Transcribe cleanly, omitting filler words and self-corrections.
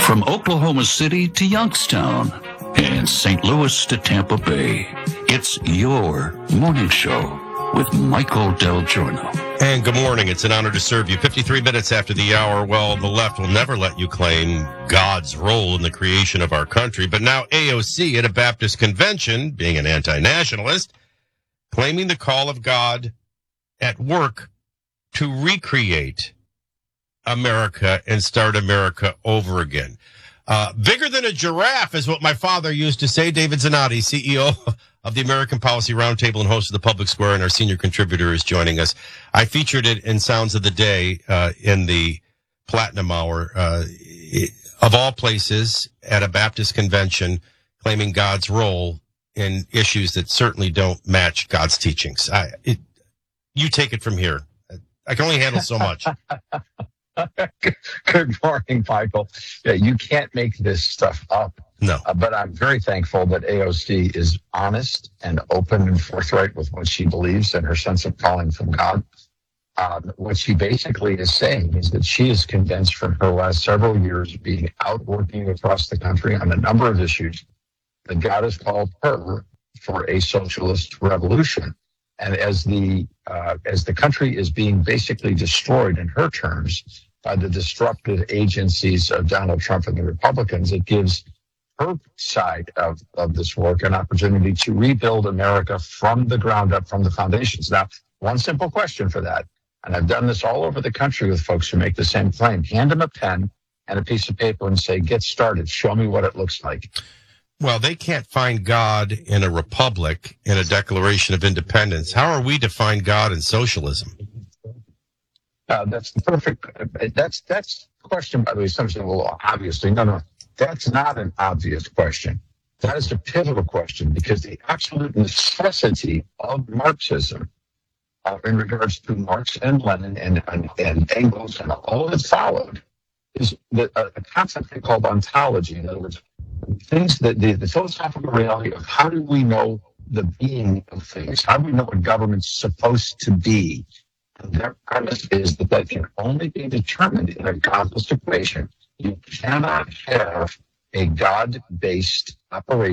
From Oklahoma City to Youngstown and St. Louis to Tampa Bay, it's your morning show with Michael Del Giorno. And good morning. It's an honor to serve you. 53 minutes after the hour. Well, the left will never let you claim God's role in the creation of our country. But now AOC at a Baptist convention, being an anti-nationalist, claiming the call of God at work to recreate America and start America over again. Bigger than a giraffe is what my father used to say. David Zanotti, CEO of the American Policy Roundtable and host of the Public Square, and our senior contributor is joining us. I featured it in Sounds of the Day in the Platinum Hour, of all places, at a Baptist convention, claiming God's role in issues that certainly don't match God's teachings. You take it from here. I can only handle so much. Good morning, Michael. Yeah, you can't make this stuff up. No. But I'm very thankful that AOC is honest and open and forthright with what she believes and her sense of calling from God. What she basically is saying is that she is convinced from her last several years being out working across the country on a number of issues that God has called her for a socialist revolution. And as the country is being basically destroyed in her terms by the disruptive agencies of Donald Trump and the Republicans, it gives her side of this work an opportunity to rebuild America from the ground up, from the foundations. Now, one simple question for that, and I've done this all over the country with folks who make the same claim. Hand them a pen and a piece of paper and say, get started. Show me what it looks like. Well, they can't find God in a republic, in a Declaration of Independence. How are we to find God in socialism? That's the perfect. That's the question, by the way. Something a little obviously. No. That's not an obvious question. That is a pivotal question because the absolute necessity of Marxism, in regards to Marx and Lenin and Engels and all that followed, is a concept called ontology. In other words, things that the philosophical reality of how do we know the being of things? How do we know what government's supposed to be? And their premise is that can only be determined in a godless equation. You cannot have a God-based operation